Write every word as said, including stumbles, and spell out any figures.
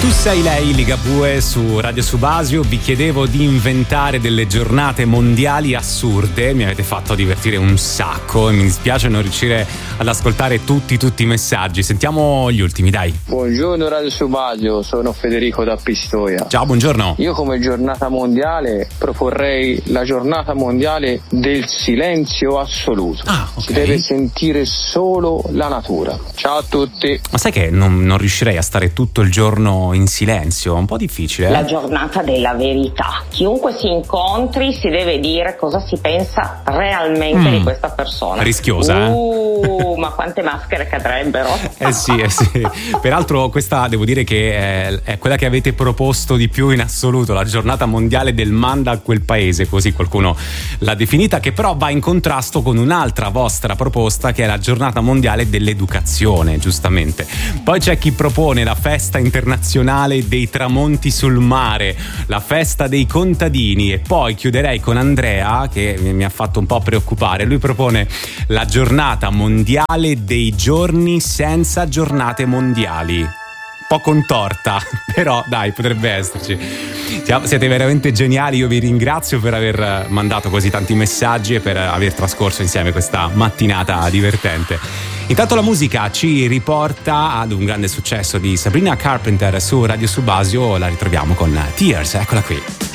Tu sei lei, Ligabue, su Radio Subasio. Vi chiedevo di inventare delle giornate mondiali assurde. Mi avete fatto divertire un sacco e mi dispiace non riuscire ad ascoltare tutti tutti i messaggi. Sentiamo gli ultimi, dai. Buongiorno Radio Subasio, sono Federico da Pistoia. Ciao, buongiorno. Io come giornata mondiale proporrei la giornata mondiale del silenzio assoluto. Ah, ok. Si deve sentire solo la natura. Ciao a tutti. Ma sai che non, non riuscirei a stare tutto il giorno in silenzio? Un po' difficile, eh? La giornata della verità. Chiunque si incontri si deve dire cosa si pensa realmente mm. di questa persona. Rischiosa, eh? Uh, ma quante maschere cadrebbero? Eh sì, eh sì. Peraltro questa devo dire che è, è quella che avete proposto di più in assoluto, la giornata mondiale del manda a quel paese, così qualcuno l'ha definita, che però va in contrasto con un'altra vostra proposta che è la giornata mondiale dell'educazione, giustamente. Poi c'è chi propone la festa internazionale dei tramonti sul mare, la festa dei contadini, e poi chiuderei con Andrea che mi ha fatto un po' preoccupare. Lui propone la giornata mondiale dei giorni senza giornate mondiali. Un po' contorta, però dai, potrebbe esserci. Siete veramente geniali, io vi ringrazio per aver mandato così tanti messaggi e per aver trascorso insieme questa mattinata divertente. Intanto la musica ci riporta ad un grande successo di Sabrina Carpenter su Radio Subasio, la ritroviamo con Tears, eccola qui.